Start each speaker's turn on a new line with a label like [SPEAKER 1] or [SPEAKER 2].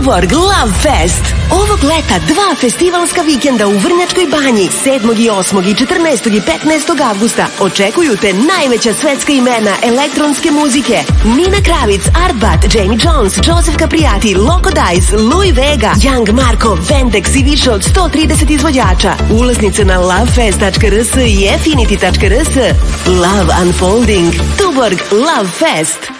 [SPEAKER 1] Tuborg Love Fest. Ovog leta 2 festivalska vikenda u Vrnjačkoj banji 7. i 8. i 14. i 15. avgusta očekuju te najveća svetska imena elektronske muzike. Nina Kravic, Artbat, Jamie Jones, Joseph Capriati, Loco Dice, Louis Vega, Young Marko, Vendex i više od 130 izvođača. Ulaznice na lovefest.rs i affinity.rs. Love Unfolding. Tuborg Love Fest.